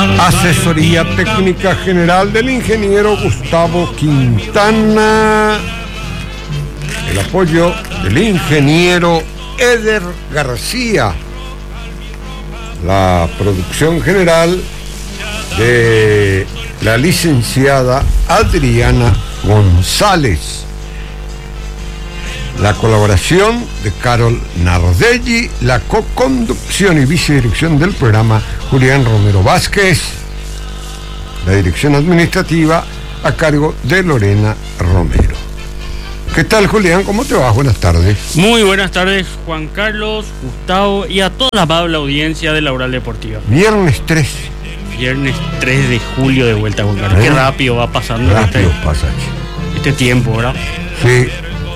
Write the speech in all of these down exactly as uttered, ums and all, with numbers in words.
Asesoría técnica general del ingeniero Gustavo Quintana. El apoyo del ingeniero Eder García. La producción general de la licenciada Adriana González. La colaboración de Carol Nardelli, la co-conducción y vicedirección del programa Julián Romero Vázquez, la dirección administrativa a cargo de Lorena Romero. ¿Qué tal, Julián? ¿Cómo te va? Buenas tardes. Muy buenas tardes, Juan Carlos, Gustavo y a toda la amable audiencia de la Oral Deportiva. Viernes tres. Viernes tres de julio de vuelta, Juan Carlos. ¿Eh? Qué rápido va pasando rápido este, pasa, este tiempo, ¿verdad? Sí.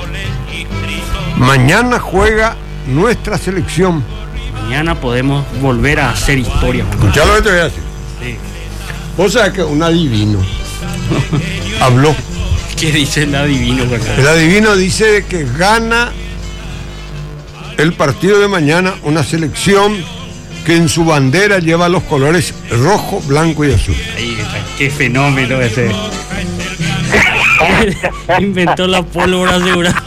Mañana juega nuestra selección. Mañana podemos volver a hacer historia. Escuchá lo que te voy a decir. Sí. Vos sabés que un adivino habló. ¿Qué dice el adivino? El adivino dice que gana el partido de mañana una selección que en su bandera lleva los colores rojo, blanco y azul. Ahí está, qué fenómeno ese. Inventó la pólvora segura.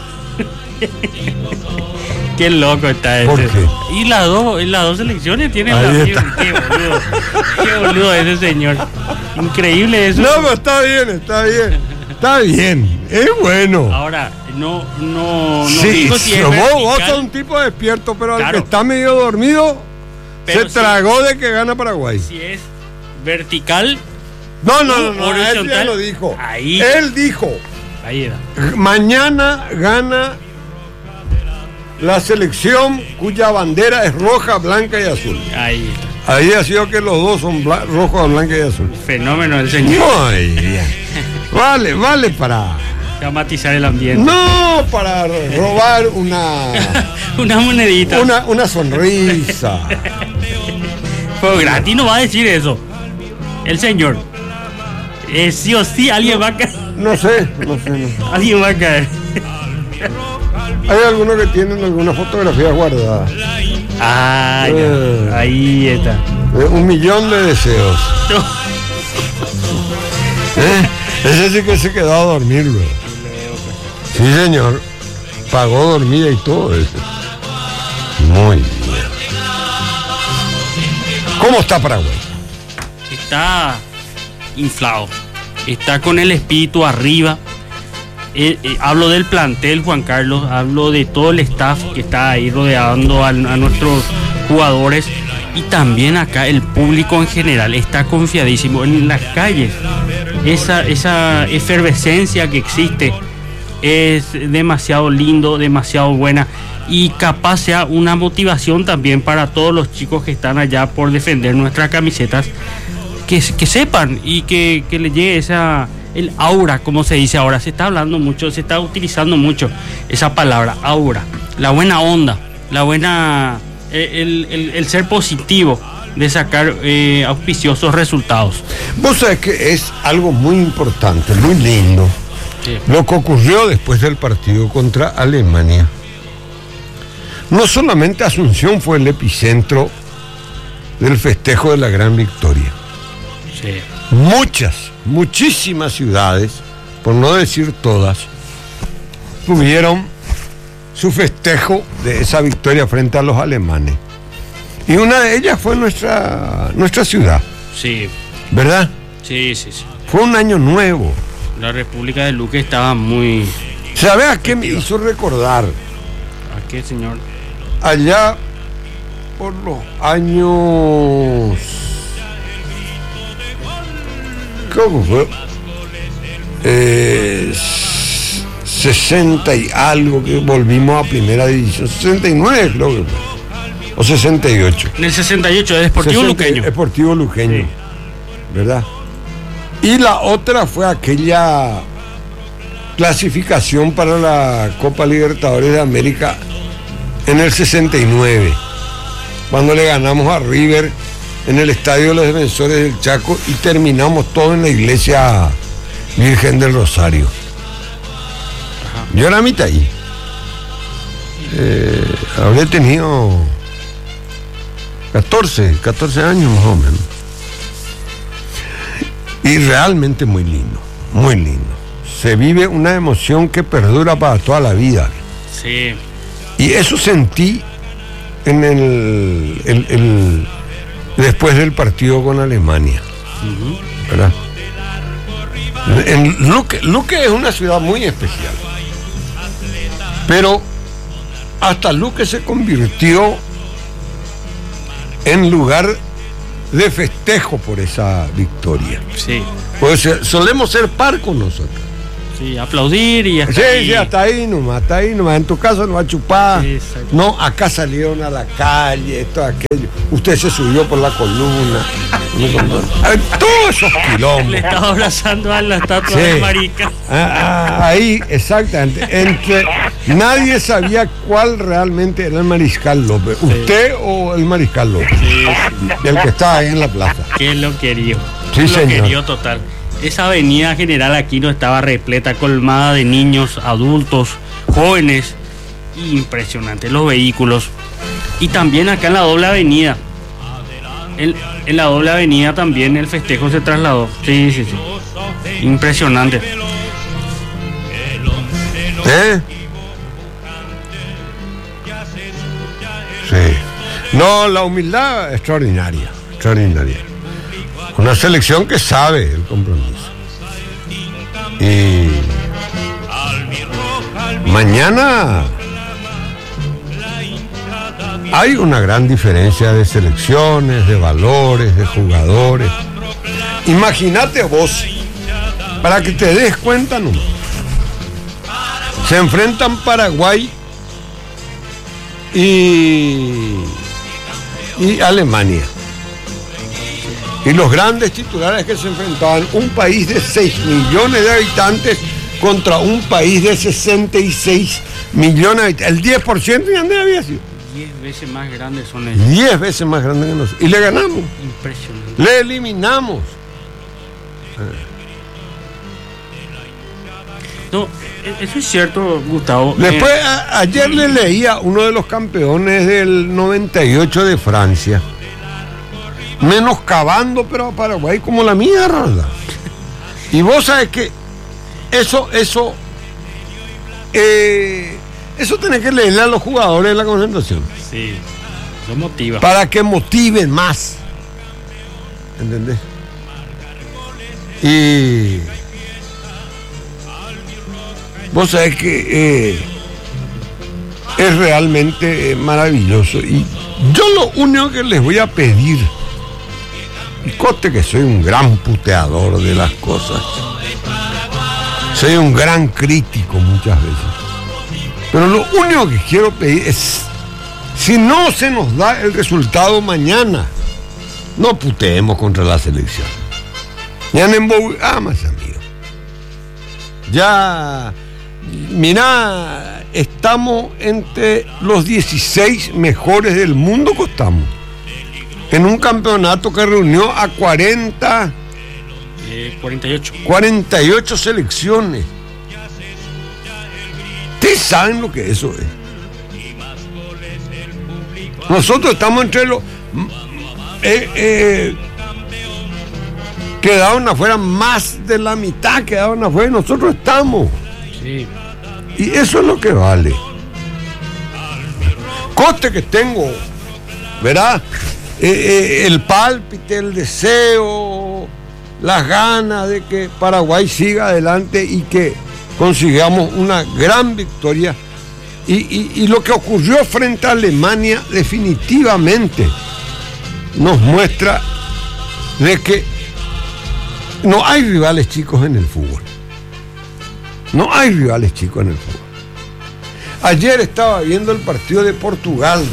Qué loco está ese. ¿Por qué? Y las dos, las dos selecciones tienen ahí la misma. Qué boludo. Qué boludo ese señor. Increíble eso. No, pero está bien, está bien. Está bien. Es bueno. Ahora, no, no, no sí, digo si es vos, vertical, vos sos un tipo despierto, pero claro, al que está medio dormido pero se si, tragó de que gana Paraguay. Si es vertical. No, no, no, no, horizontal, él ya lo dijo. Ahí. Él dijo. Ahí era. Mañana gana la selección cuya bandera es roja, blanca y azul. Ahí está. Ahí ha sido que los dos son bla- rojo, blanca y azul. Fenómeno del señor. Muy bien. Vale, vale para... Dramatizar el ambiente. No, para robar una... Una monedita. Una, una sonrisa. Pero gratis no va a decir eso. El señor. Eh, sí o sí, alguien va a caer. No sé, no sé, no sé. Alguien va a caer. Hay algunos que tienen algunas fotografías guardadas. Ah, ya. Eh. Ahí está. Eh, un millón de deseos. ¿Eh? Ese sí que se quedó a dormir luego. Sí, señor. Pagó dormida y todo eso. Muy bien. ¿Cómo está Paraguay? Está inflado. Está con el espíritu arriba. Eh, eh, hablo del plantel, Juan Carlos. Hablo de todo el staff que está ahí rodeando a, a nuestros jugadores. Y también acá el público en general está confiadísimo. En las calles, esa, esa efervescencia que existe es demasiado lindo, demasiado buena. Y capaz sea una motivación también para todos los chicos que están allá por defender nuestras camisetas. Que, que sepan y que, que le llegue esa, el aura, como se dice ahora. Se está hablando mucho, se está utilizando mucho esa palabra, aura. La buena onda, la buena... El, el, el ser positivo de sacar eh, auspiciosos resultados. Vos sabés que es algo muy importante, muy lindo. Sí. Lo que ocurrió después del partido contra Alemania. No solamente Asunción fue el epicentro del festejo de la gran victoria. Sí. Muchas, muchísimas ciudades, por no decir todas, tuvieron su festejo de esa victoria frente a los alemanes. Y una de ellas fue nuestra, nuestra ciudad. Sí. ¿Verdad? Sí, sí, sí. Fue un año nuevo. La República de Luque estaba muy... ¿Sabes a qué me hizo recordar? ¿A qué, señor? Allá por los años... ¿Cómo fue? Eh... sesenta y algo, que volvimos a primera división, sesenta y nueve creo que fue, o sesenta y ocho. En el sesenta y ocho, de Deportivo sesenta, Luqueño. Deportivo Luqueño, sí. ¿Verdad? Y la otra fue aquella clasificación para la Copa Libertadores de América en el sesenta y nueve, cuando le ganamos a River en el Estadio de los Defensores del Chaco y terminamos todo en la iglesia Virgen del Rosario. Yo era mitad ahí. Eh, habré tenido catorce, catorce años más o menos. Y realmente muy lindo, muy lindo. Se vive una emoción que perdura para toda la vida. Sí. Y eso sentí en el, el, el después del partido con Alemania. Uh-huh. ¿Verdad? En Luque, Luque es una ciudad muy especial. Pero hasta Luque se convirtió en lugar de festejo por esa victoria. Sí. Pues solemos ser parcos nosotros. Sí, aplaudir y hasta sí, ahí. Sí, hasta ahí nomás, hasta ahí nomás. En tu casa no va a chupar. Sí, no, acá salieron a la calle, esto, aquello. Usted se subió por la columna. Todos esos quilombos. Le estaba abrazando a la estatua sí. de Marica. Ah, ah, ahí, exactamente. Entre nadie sabía cuál realmente era el Mariscal López. Sí. ¿Usted o el Mariscal López? Sí, sí. El que está ahí en la plaza. Que lo quería. Sí, lo señor. quería total. Esa avenida General Aquino estaba repleta, colmada de niños, adultos, jóvenes. Impresionante los vehículos. Y también acá en la doble avenida. En, en la doble avenida también el festejo se trasladó. Sí, sí, sí. Impresionante. ¿Eh? Sí. No, la humildad extraordinaria, extraordinaria. Una selección que sabe el compromiso. Y mañana hay una gran diferencia de selecciones, de valores, de jugadores. Imagínate vos, para que te des cuenta nomás. Se enfrentan Paraguay y, y Alemania. Y los grandes titulares que se enfrentaban, un país de seis millones de habitantes contra un país de sesenta y seis millones de habitantes. El diez por ciento ya no había sido. diez veces más grandes son ellos. diez veces más grandes que nosotros. Y le ganamos. Impresionante. Le eliminamos. No, eso es cierto, Gustavo. Después, a, ayer le leía uno de los campeones del noventa y ocho de Francia, menoscabando pero a Paraguay como la mierda. Y vos sabés que eso, eso, eh, eso tenés que leerle a los jugadores de la concentración. Sí, eso motiva. Para que motiven más. ¿Entendés? Y vos sabés que eh, es realmente eh, maravilloso. Y yo lo único que les voy a pedir, y coste que soy un gran puteador de las cosas, soy un gran crítico muchas veces, pero lo único que quiero pedir es, si no se nos da el resultado mañana, no puteemos contra la selección. Ya en ah, más amigo. Ya, mirá, estamos entre los dieciséis mejores del mundo que estamos. En un campeonato que reunió a cuarenta, eh, cuarenta y ocho. cuarenta y ocho selecciones. Ustedes saben lo que eso es. Nosotros estamos entre los eh, eh, quedaron afuera, más de la mitad quedaron afuera y nosotros estamos. Sí. Y eso es lo que vale. Coste que tengo, ¿verdad? Eh, eh, el pálpite, el deseo, las ganas de que Paraguay siga adelante y que consigamos una gran victoria. Y, y, y lo que ocurrió frente a Alemania definitivamente nos muestra de que no hay rivales chicos en el fútbol. No hay rivales chicos en el fútbol. Ayer estaba viendo el partido de Portugal,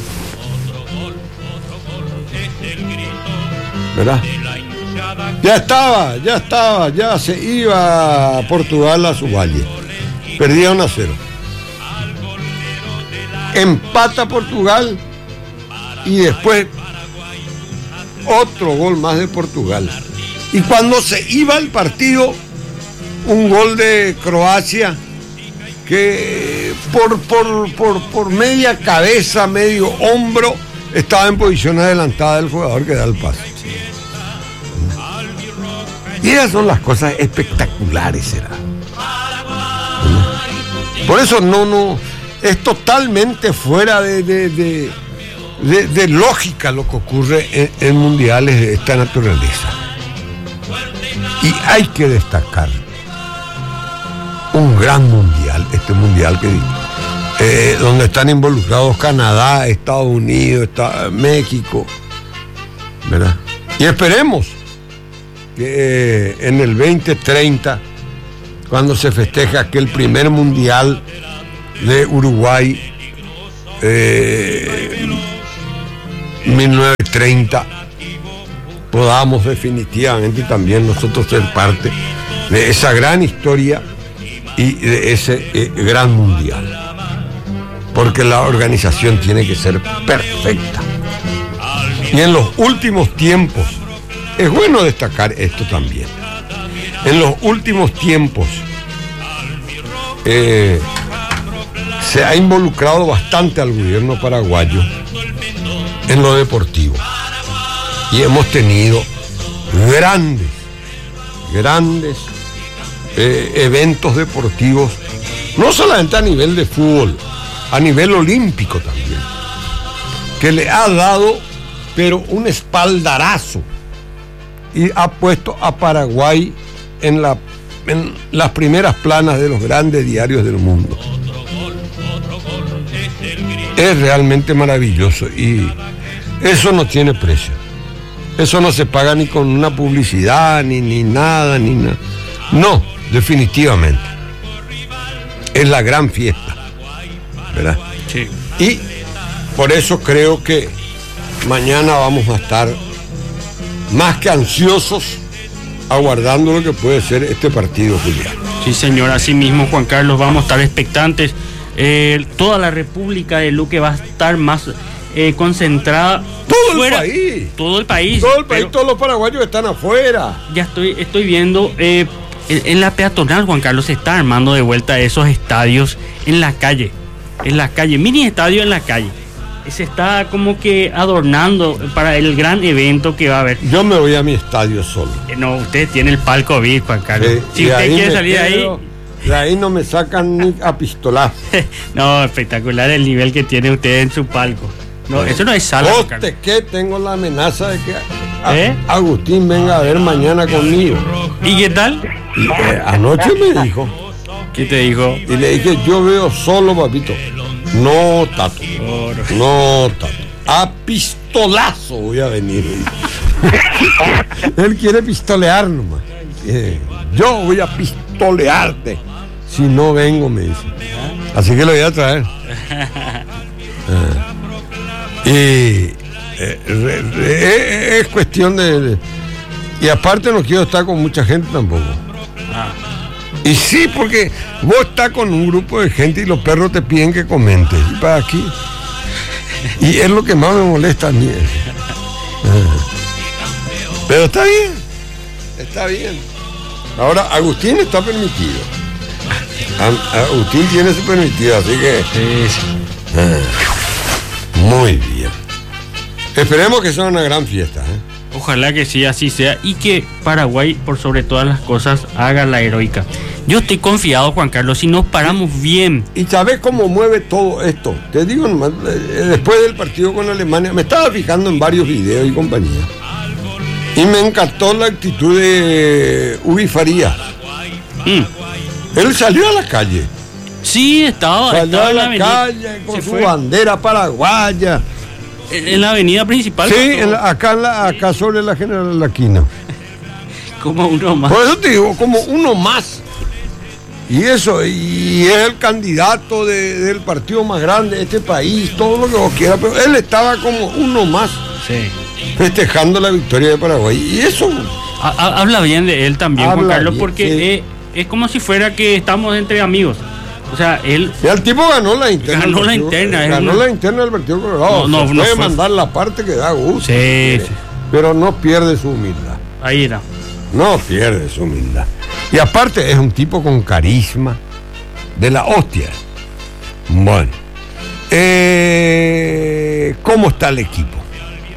¿verdad? Ya estaba, ya estaba, ya se iba Portugal a su valle. Perdía uno a cero. Empata Portugal y después otro gol más de Portugal. Y cuando se iba el partido, un gol de Croacia que por, por, por, por media cabeza, medio hombro, estaba en posición adelantada del jugador que da el pase. Y esas son las cosas espectaculares, será. Por eso no, no, es totalmente fuera de, de, de, de, de lógica lo que ocurre en, en mundiales de esta naturaleza. Y hay que destacar un gran mundial, este mundial que eh, donde están involucrados Canadá, Estados Unidos, está, México, ¿verdad? Y esperemos que eh, en el veinte treinta, cuando se festeja aquel primer mundial de Uruguay, eh, mil novecientos treinta, podamos definitivamente también nosotros ser parte de esa gran historia y de ese eh, gran mundial, porque la organización tiene que ser perfecta. Y en los últimos tiempos, es bueno destacar esto también, en los últimos tiempos eh, se ha involucrado bastante al gobierno paraguayo en lo deportivo, y hemos tenido grandes, grandes eh, eventos deportivos, no solamente a nivel de fútbol, a nivel olímpico también, que le ha dado, pero un espaldarazo, y ha puesto a Paraguay en, la, en las primeras planas de los grandes diarios del mundo. Es realmente maravilloso y eso no tiene precio. Eso no se paga ni con una publicidad, ni, ni nada, ni nada. No, definitivamente. Es la gran fiesta, ¿verdad? Sí. Y por eso creo que mañana vamos a estar más que ansiosos aguardando lo que puede ser este partido, Julián. Sí, señor, así mismo, Juan Carlos, vamos a estar expectantes. Eh, toda la República de Luque va a estar más eh, concentrada. Todo fuera, el país. Todo el país. Todo el país, todos los paraguayos están afuera. Ya estoy, estoy viendo, eh, en, en la peatonal, Juan Carlos, se está armando de vuelta esos estadios en la calle. En la calle, mini estadio en la calle. Se está como que adornando para el gran evento que va a haber. Yo me voy a mi estadio solo. Eh, no, usted tiene el palco V I P, Juan Carlos. Eh, si usted quiere salir de ahí... De ahí no me sacan ni a pistolar. No, espectacular el nivel que tiene usted en su palco. No, eso no es sala. Coste que tengo la amenaza de que a, ¿Eh? Agustín venga a ver mañana conmigo. ¿Y qué tal? Y, eh, anoche me dijo. ¿Qué te dijo? Y le dije, yo veo solo, papito. No, Tato. Oh, no. No, Tato. A pistolazo voy a venir. Él quiere pistolear nomás. Eh, yo voy a pistolearte si no vengo, me dice. Así que lo voy a traer. Ah. Y eh, re, re, es cuestión de, de... Y aparte no quiero estar con mucha gente tampoco. Ah. Y sí, porque vos estás con un grupo de gente y los perros te piden que comentes. Y para aquí. Y es lo que más me molesta a mí. Ah. Pero está bien. Está bien. Ahora, Agustín está permitido. Agustín tiene su permitido, así que... Sí, sí. Ah, muy bien. Esperemos que sea una gran fiesta, ¿eh? Ojalá que sí, así sea. Y que Paraguay, por sobre todas las cosas, haga la heroica. Yo estoy confiado, Juan Carlos, si nos paramos bien. ¿Y sabes cómo mueve todo esto? Te digo nomás, después del partido con Alemania, me estaba fijando en varios videos y compañía. Y me encantó la actitud de Ubi Farías. Mm. Él salió a la calle. Sí, estaba, salió estaba a en la, la avenida. calle con Se su fue. bandera paraguaya. En, en la avenida principal. Sí, en la, acá, en la, acá sobre la General Laquina. Como uno más. Por eso te digo, como uno más. Y eso, y es el candidato de, del partido más grande de este país, todo lo que vos quieras, pero él estaba como uno más. Sí. Festejando la victoria de Paraguay. Y eso... Ha, ha, habla bien de él también, Habla Juan Carlos, bien, porque sí. es, es como si fuera que estamos entre amigos. O sea, él... Ya el tipo ganó la interna. Ganó del la partido, interna, eh, es Ganó una- la interna del Partido Colorado. No, no, o sea, no puede fue- mandar la parte que da gusto. Sí, eh, sí. Pero no pierde su humildad. Ahí era. No pierde su humildad. Y aparte es un tipo con carisma de la hostia. Bueno. Eh, ¿Cómo está el equipo?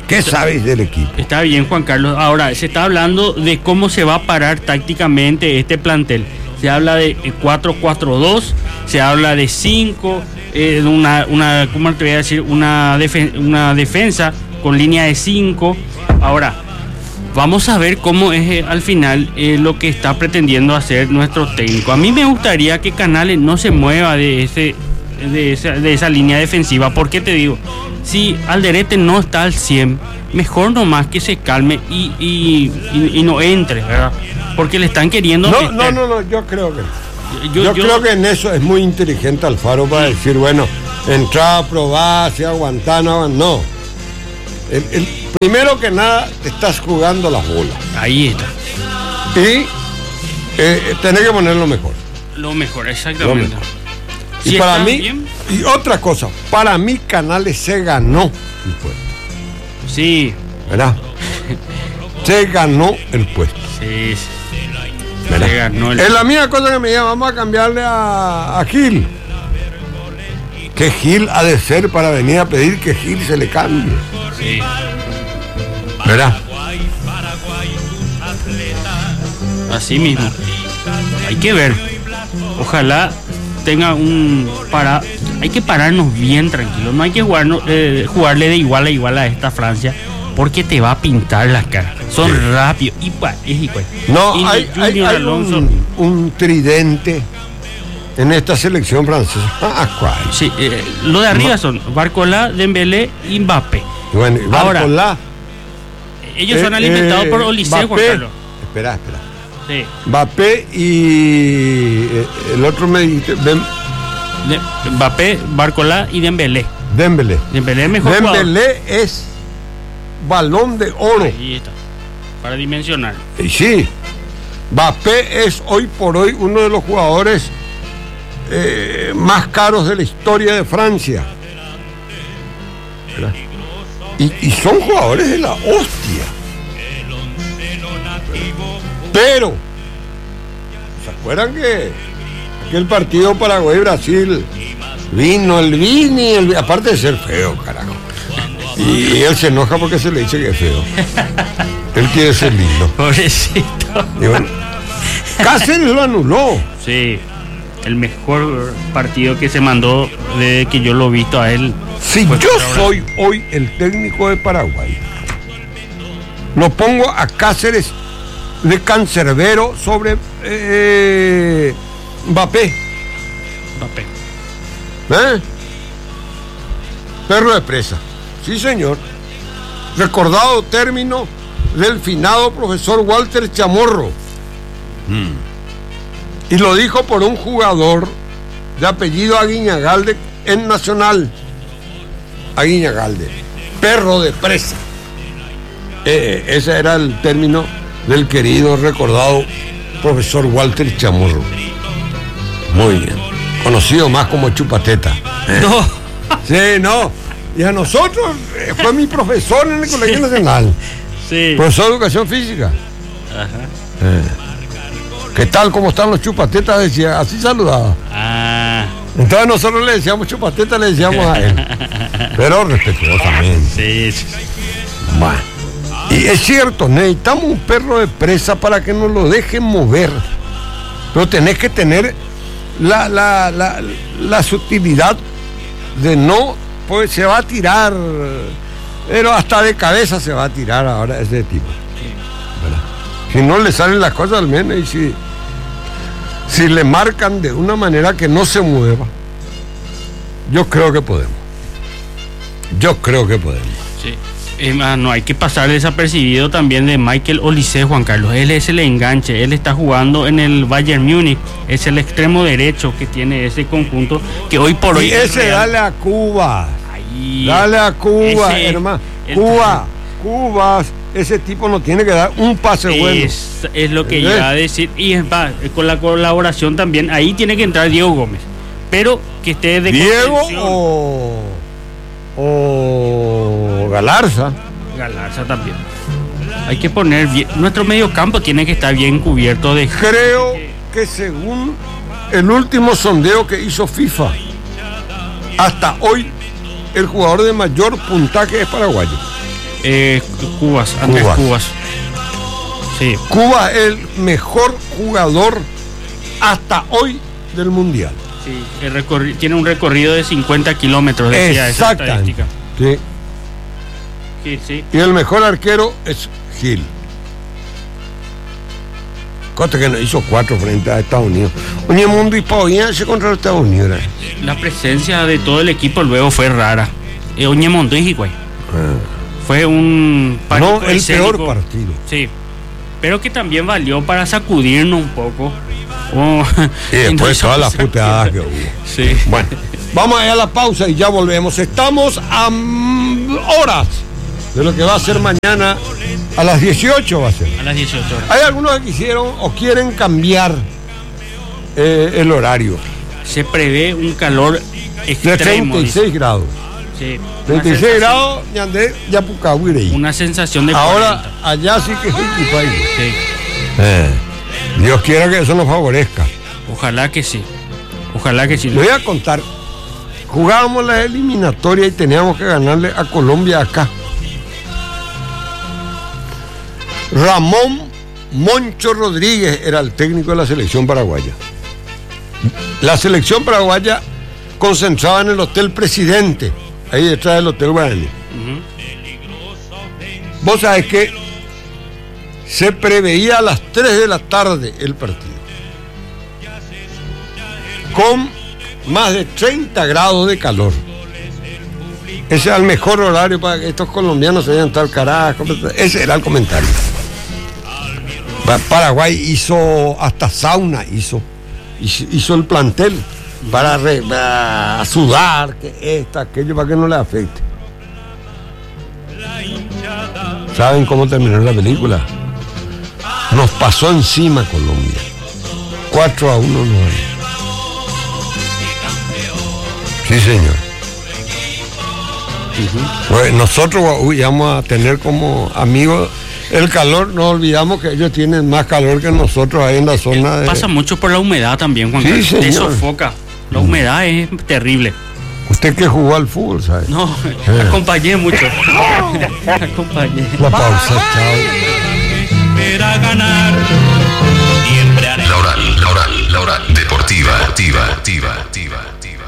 ¿Qué sabes del equipo? Está bien, Juan Carlos. Ahora, se está hablando de cómo se va a parar tácticamente este plantel. Se habla de cuatro cuatro dos, se habla de cinco, eh, una, una, ¿cómo te voy a decir? Una, defen- una defensa con línea de cinco. Ahora, vamos a ver cómo es eh, al final eh, lo que está pretendiendo hacer nuestro técnico. A mí me gustaría que Canales no se mueva de, ese, de, esa, de esa línea defensiva. ¿Por qué te digo? Si Alderete no está al cien, mejor nomás que se calme y, y, y, y no entre, ¿verdad? Porque le están queriendo No, meter. no, no, no, yo creo que Yo, yo, yo- creo que en eso es muy inteligente Alfaro para decir, bueno, entrar, probar, si aguantar, no aguantar. No. El, el- primero que nada, te estás jugando las bolas. Ahí está. Y eh, tenés que ponerlo mejor. Lo mejor, exactamente. Lo mejor. Si y para está mí, bien, y otra cosa, para mí Canales se ganó el puesto, sí, ¿verdad? Se ganó el puesto. sí, sí. ¿verdad? Se ganó el- Es la misma cosa que me llama, vamos a cambiarle a, a Gil. Que Gil ha de ser para venir a pedir que Gil se le cambie, Sí. ¿verdad? Así mismo. Hay que ver. Ojalá tenga un para. Hay que pararnos bien tranquilos. No hay que jugarnos, eh, jugarle de igual a igual a esta Francia. Porque te va a pintar las caras. Son Sí. rápidos. Y pa- es igual. No, Y hay, hay- Junior hay Alonso. un, un tridente en esta selección francesa. Ah, ¿cuál? Sí, eh, lo de arriba son Barcola, Dembélé y Mbappé. Bueno, y Ahora, Barcola, Ellos son eh, alimentados eh, por Olise, Juan Mbappé. Carlos. Espera, espera. Sí. Mbappé y eh, el otro me dijiste, Dem- De- Mbappé, Barcola y Dembélé. Dembélé. Dembélé es mejor jugador. Dembélé es balón de oro. Ahí está. Para dimensionar. Y sí, Mbappé es hoy por hoy uno de los jugadores eh, más caros de la historia de Francia. ¿Verdad? Y, y son jugadores de la hostia. Pero, ¿se acuerdan que aquel partido Paraguay-Brasil vino el Vini, el, aparte de ser feo, carajo? Y él se enoja porque se le dice que es feo. Él quiere ser lindo. Pobrecito. Y bueno, Cáceres lo anuló. Sí. El mejor partido que se mandó de que yo lo he visto a él. Si fue yo contra soy hoy el técnico de Paraguay, lo pongo a Cáceres de cancerbero sobre eh, Mbappé. Mbappé. ¿Eh? Perro de presa. Sí, señor. Recordado término del finado profesor Walter Chamorro. Y lo dijo por un jugador de apellido Aguiñagalde en Nacional. Aguiñagalde. Perro de presa. Eh, ese era el término del querido, recordado profesor Walter Chamorro. Muy bien. Conocido más como Chupateta. No. Sí, no. Y a nosotros eh, fue mi profesor en el Colegio Nacional. Sí. Profesor de Educación Física. Ajá. Eh. ¿Qué tal? ¿Cómo están los chupatetas? Decía, así saludaba. Ah. Entonces nosotros le decíamos chupateta, le decíamos a él. Pero respetuosamente. Sí, sí. Bueno. Y es cierto, necesitamos un perro de presa para que nos lo dejen mover. Pero tenés que tener la, la, la, la sutilidad de no, pues se va a tirar, pero hasta de cabeza se va a tirar ahora ese tipo. ¿Verdad? Si no le salen las cosas al menos y si, si le marcan de una manera que no se mueva, yo creo que podemos. Yo creo que podemos. Sí. Es más, no hay que pasar desapercibido también de Michael Olise, Juan Carlos. Él es el enganche, él está jugando en el Bayern Múnich, es el extremo derecho que tiene ese conjunto que hoy por hoy Y es ese real. dale a Cuba. Ahí. Dale a Cuba, Ese- hermano. el- Cuba, Cuba, ese tipo no tiene que dar un pase bueno. Es, es lo que ¿Eh? iba a decir. Y es va, con la colaboración también, ahí tiene que entrar Diego Gómez. Pero que esté de Diego contención. o, o Galarza. Galarza también. Hay que poner bien. Nuestro medio campo tiene que estar bien cubierto de. Creo que según el último sondeo que hizo FIFA, hasta hoy el jugador de mayor puntaje es paraguayo. Eh, Cubas, Andrés Cubas. Cubas. Sí. Cuba es el mejor jugador hasta hoy del mundial. Sí, el recorri- tiene un recorrido de cincuenta kilómetros, decía esa Exactamente. estadística. Sí. Sí, sí. Y el mejor arquero es Gil. Cosa que nos hizo cuatro frente a Estados Unidos. Oye, mundo y Pauiense contra los Estados Unidos. ¿eh? La presencia de todo el equipo luego fue rara. Eh, Oñemondo y Higuay. Ah. Fue un No, pánico el escénico. peor partido. Sí. Pero que también valió para sacudirnos un poco. Oh, Y después nos todas las hizo puteadas que sacudir. hubo. Sí. Bueno, vamos a ir a la pausa y ya volvemos. Estamos a mm, horas de lo que va a ser mañana a las dieciocho va a ser. A las dieciocho horas. Hay algunos que quisieron o quieren cambiar eh, el horario Se prevé un calor de extremo. treinta y seis grados. Sí, una treinta y seis sensación- grados, Ñandé, ya Pucahuirey. Una sensación de Ahora cuarenta. allá sí que es el país. Sí. Eh, Dios quiera que eso nos favorezca. Ojalá que sí. Ojalá que sí. Le voy a contar. Jugábamos la eliminatoria y teníamos que ganarle a Colombia acá. Ramón Moncho Rodríguez era el técnico de la selección paraguaya. La selección paraguaya concentrada en el Hotel Presidente, ahí detrás del Hotel Guaraní. Ujú. Vos sabés que se preveía a las tres de la tarde el partido, con más de treinta grados de calor. Ese era el mejor horario para que estos colombianos se vayan a estar carajo. Ese era el comentario. Pa- Paraguay hizo hasta sauna, hizo, hizo, hizo el plantel para, re- para sudar, que esta, aquello, para que no le afecte. ¿Saben cómo terminó la película? Nos pasó encima Colombia. cuatro a uno no hay. Sí, señor. Pues nosotros uy, vamos a tener como amigos el calor, no olvidamos que ellos tienen más calor que nosotros ahí en la zona de... Pasa mucho por la humedad también, Juan Sí, Carlos. Te señor. sofoca. La humedad es terrible. Usted que jugó al fútbol, ¿sabe? No, Eh. acompañé mucho. acompañé. La pausa, chao. Espera ganar. Siempre haré. La oral, la oral, la oral deportiva, deportiva, deportiva, deportiva, deportiva.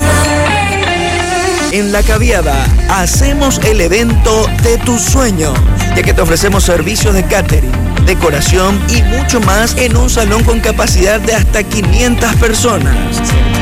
En La Caviada hacemos el evento de tus sueños, ya que te ofrecemos servicios de catering, decoración y mucho más en un salón con capacidad de hasta quinientas personas.